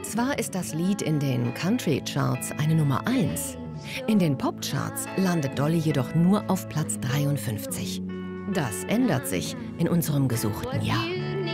Zwar ist das Lied in den Country-Charts eine Nummer 1, in den Pop-Charts landet Dolly jedoch nur auf Platz 53. Das ändert sich in unserem gesuchten Jahr.